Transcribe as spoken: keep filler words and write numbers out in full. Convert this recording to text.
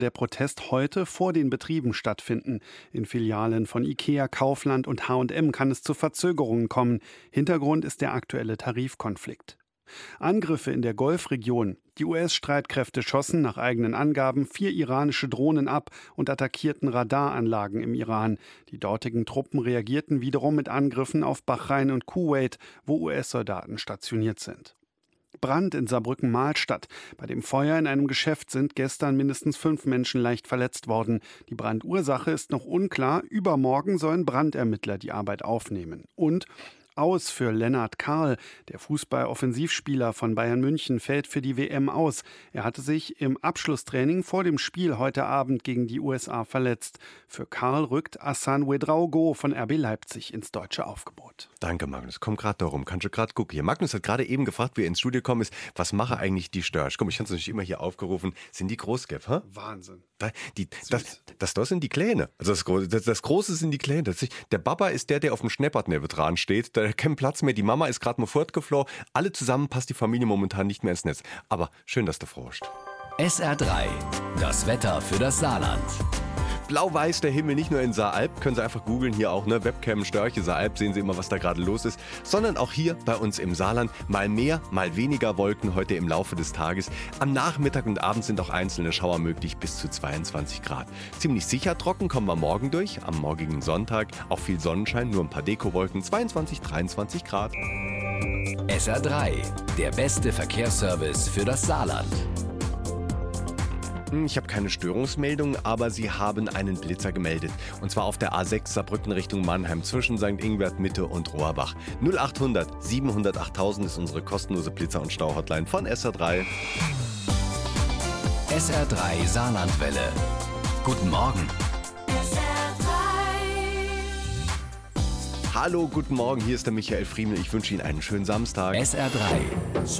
der Protest heute vor den Betrieben stattfinden. In Filialen von IKEA, Kaufland und H und M kann es zu Verzögerungen kommen. Hintergrund ist der aktuelle Tarifkonflikt. Angriffe in der Golfregion. Die U S-Streitkräfte schossen nach eigenen Angaben vier iranische Drohnen ab und attackierten Radaranlagen im Iran. Die dortigen Truppen reagierten wiederum mit Angriffen auf Bahrain und Kuwait, wo U S-Soldaten stationiert sind. Brand in Saarbrücken-Mahlstadt. Bei dem Feuer in einem Geschäft sind gestern mindestens fünf Menschen leicht verletzt worden. Die Brandursache ist noch unklar. Übermorgen sollen Brandermittler die Arbeit aufnehmen. Und aus für Lennart Karl. Der Fußball-Offensivspieler von Bayern München fällt für die W M aus. Er hatte sich im Abschlusstraining vor dem Spiel heute Abend gegen die U S A verletzt. Für Karl rückt Hassan Ouedraogo von R B Leipzig ins deutsche Aufgebot. Danke, Magnus. Komm gerade darum. Kannst du gerade gucken. Hier, Magnus hat gerade eben gefragt, wie er ins Studio gekommen ist. Was mache eigentlich die Störch? Komm, ich habe es nicht immer hier aufgerufen. Sind die groß, Gef, ha? Wahnsinn. Da, die, das, das, das sind die Kleine. Also das, das, das Große sind die Kleine. Das, der Papa ist der, der auf dem Schneppert neben dran steht. Da hat keinen Platz mehr. Die Mama ist gerade mal fortgeflogen. Alle zusammen passt die Familie momentan nicht mehr ins Netz. Aber schön, dass du frohst. S R drei, das Wetter für das Saarland. Blau-weiß der Himmel, nicht nur in Saaralb, können Sie einfach googeln, hier auch, ne, Webcam, Störche, Saaralb, sehen Sie immer, was da gerade los ist, sondern auch hier bei uns im Saarland, mal mehr, mal weniger Wolken heute im Laufe des Tages. Am Nachmittag und Abend sind auch einzelne Schauer möglich, bis zu zweiundzwanzig Grad. Ziemlich sicher trocken kommen wir morgen durch, am morgigen Sonntag auch viel Sonnenschein, nur ein paar Dekowolken, zweiundzwanzig, dreiundzwanzig Grad. S R drei, der beste Verkehrsservice für das Saarland. Ich habe keine Störungsmeldung, aber Sie haben einen Blitzer gemeldet. Und zwar auf der A sechs Saarbrücken Richtung Mannheim zwischen Sankt Ingbert Mitte und Rohrbach. null achthundert siebenhundert achttausend ist unsere kostenlose Blitzer- und Stauhotline von S R drei. S R drei Saarlandwelle. Guten Morgen. S R drei. Hallo, guten Morgen, hier ist der Michael Friemel. Ich wünsche Ihnen einen schönen Samstag. S R drei.